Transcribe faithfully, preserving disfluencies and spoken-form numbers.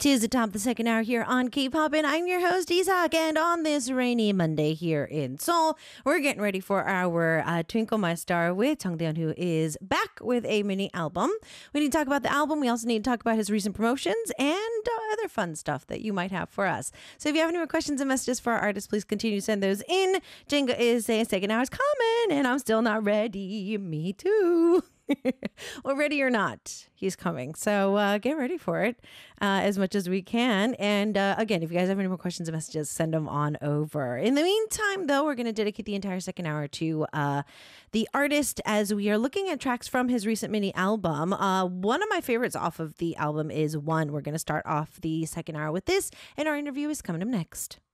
Tis the top of the second hour here on K-Pop, and I'm your host, Isak, and on this rainy Monday here in Seoul, we're getting ready for our uh, Twinkle My Star with Jung Dae-yeon, who is back with a mini album. We need to talk about the album. We also need to talk about his recent promotions and uh, other fun stuff that you might have for us. So if you have any more questions and messages for our artists, please continue to send those in. Jenga is saying second hour's coming, and I'm still not ready. Me too. Well, ready or not, he's coming. So uh, get ready for it uh, as much as we can. And uh, again, if you guys have any more questions or messages, send them on over. In the meantime, though, we're going to dedicate the entire second hour to uh, the artist as we are looking at tracks from his recent mini album. Uh, one of my favorites off of the album is One. We're going to start off the second hour with this, and our interview is coming up next.